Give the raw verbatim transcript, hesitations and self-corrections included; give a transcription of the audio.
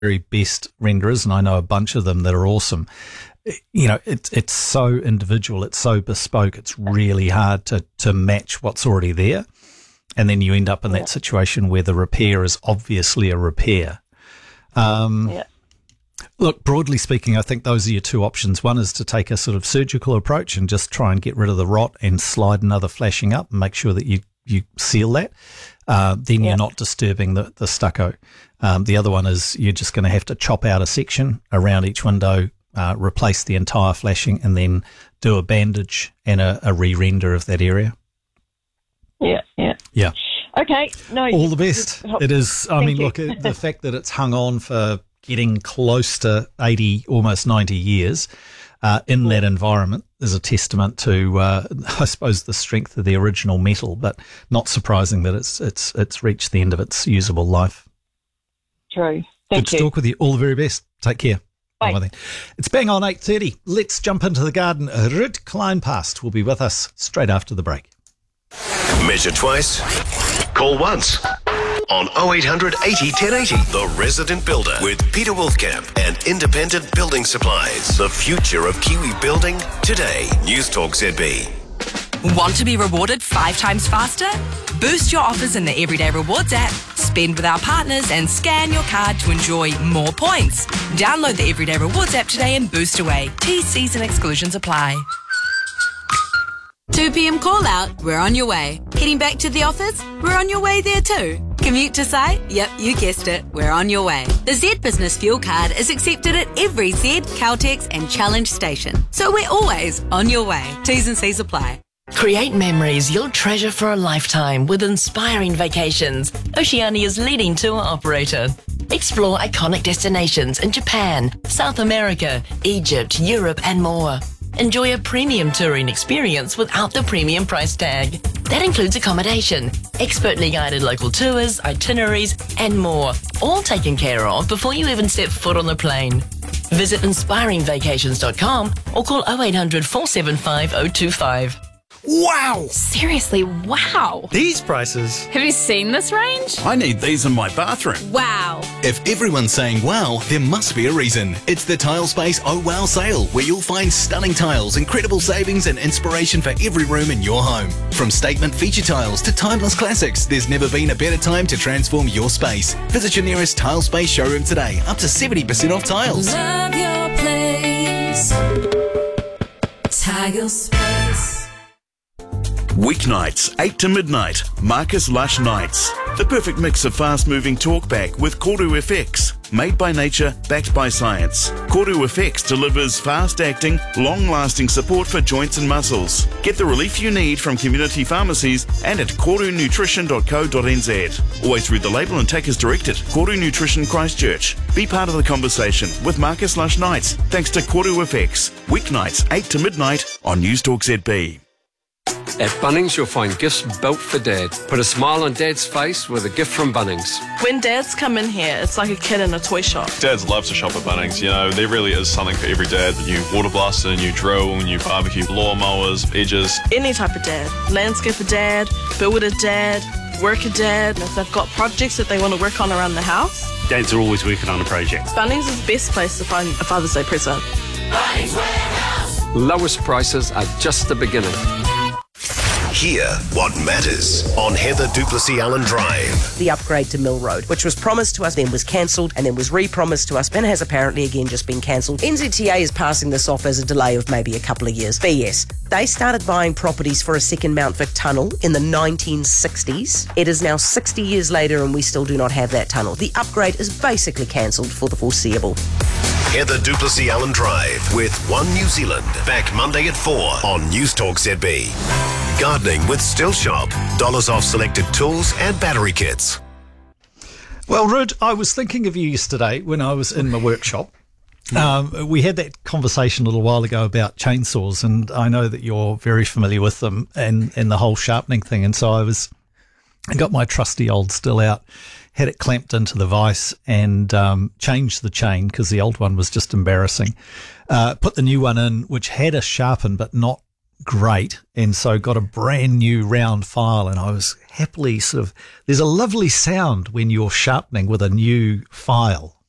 very best renderers, and I know a bunch of them that are awesome. You know, it's it's so individual, it's so bespoke, it's really hard to, to match what's already there. And then you end up in yeah. that situation where the repair is obviously a repair. Um, yeah. Look, broadly speaking, I think those are your two options. One is to take a sort of surgical approach and just try and get rid of the rot and slide another flashing up and make sure that you, you seal that. Uh, then yeah. you're not disturbing the, the stucco. Um, the other one is you're just going to have to chop out a section around each window, uh, replace the entire flashing, and then do a bandage and a, a re-render of that area. Yeah, yeah. Yeah. Okay. No. All the best. It is, I Thank mean, you. look, it, the fact that it's hung on for getting close to eighty, almost ninety years uh, in that environment is a testament to, uh, I suppose, the strength of the original metal, but not surprising that it's it's it's reached the end of its usable life. True. Good Thank to you. talk with you. All the very best. Take care. Bye. Bye. It's bang on eight thirty. Let's jump into the garden. Ruud Kleinpast will be with us straight after the break. Measure twice, call once. On oh eight hundred eighty ten eighty, The Resident Builder with Peter Wolfkamp and Independent Building Supplies. The future of Kiwi building today. News Talk Z B. Want to be rewarded five times faster? Boost your offers in the Everyday Rewards app. Spend with our partners and scan your card to enjoy more points. Download the Everyday Rewards app today and boost away. T Cs and exclusions apply. two p.m. call out, we're on your way. Heading back to the office, we're on your way there too. Commute to site? Yep, you guessed it, we're on your way. The Z Business Fuel Card is accepted at every Z, Caltex and Challenge station. So we're always on your way. T's and C's apply. Create memories you'll treasure for a lifetime with Inspiring Vacations, Oceania's leading tour operator. Explore iconic destinations in Japan, South America, Egypt, Europe and more. Enjoy a premium touring experience without the premium price tag. That includes accommodation, expertly guided local tours, itineraries, and more, all taken care of before you even step foot on the plane. Visit inspiring vacations dot com or call oh eight hundred four seven five oh two five. Wow! Seriously, wow! These prices. Have you seen this range? I need these in my bathroom. Wow! If everyone's saying wow, there must be a reason. It's the Tilespace Oh Wow sale, where you'll find stunning tiles, incredible savings and inspiration for every room in your home. From statement feature tiles to timeless classics, there's never been a better time to transform your space. Visit your nearest Tilespace showroom today, up to seventy percent off tiles. Love your place. Tilespace. Weeknights, eight to midnight, Marcus Lush Nights. The perfect mix of fast-moving talkback with Koru F X. Made by nature, backed by science. Koru F X delivers fast-acting, long-lasting support for joints and muscles. Get the relief you need from community pharmacies and at koru nutrition dot co dot n z. Always read the label and take as directed. Koru Nutrition Christchurch. Be part of the conversation with Marcus Lush Nights, thanks to Koru F X. Weeknights, eight to midnight on News Talk Z B. At Bunnings, you'll find gifts built for Dad. Put a smile on Dad's face with a gift from Bunnings. When dads come in here, it's like a kid in a toy shop. Dads love to shop at Bunnings. You know, there really is something for every dad. New water blaster, new drill, new barbecue lawnmowers, edges. Any type of dad. Landscaper dad, builder dad, worker dad. If they've got projects that they want to work on around the house. Dads are always working on a project. Bunnings is the best place to find a Father's Day present. Bunnings Warehouse. Lowest prices are just the beginning. Hear what matters on Heather Duplessis Allen Drive. The upgrade to Mill Road, which was promised to us, then was cancelled, and then was re-promised to us, and has apparently again just been cancelled. N Z T A is passing this off as a delay of maybe a couple of years. B S. They started buying properties for a second Mount Vic tunnel in the nineteen sixties. It is now sixty years later and we still do not have that tunnel. The upgrade is basically cancelled for the foreseeable. Heather Duplessis Allen Drive with One New Zealand. Back Monday at four on News Talk Z B. Gardening with Still Shop. Dollars off selected tools and battery kits. Well, Ruud, I was thinking of you yesterday when I was in my workshop. Um, we had that conversation a little while ago about chainsaws, and I know that you're very familiar with them and, and the whole sharpening thing. And so I was, I got my trusty old Still out, had it clamped into the vise and um, changed the chain because the old one was just embarrassing. Uh, put the new one in, which had a sharpen but not great, and so got a brand new round file, and I was happily sort of, there's a lovely sound when you're sharpening with a new file.